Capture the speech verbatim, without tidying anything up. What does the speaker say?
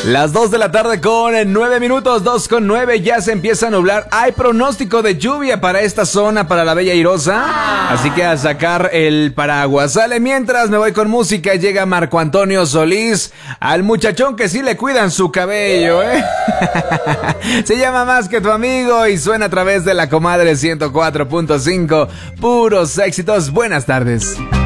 Las dos de la tarde con nueve minutos, dos con nueve, ya se empieza a nublar. Hay pronóstico de lluvia para esta zona, para la Bella Airosa. Así que a sacar el paraguas. Sale, mientras me voy con música, llega Marco Antonio Solís, al muchachón que sí le cuidan su cabello, ¿eh? Se llama Más que tu amigo y suena a través de la Comadre ciento cuatro punto cinco. Puros éxitos, buenas tardes.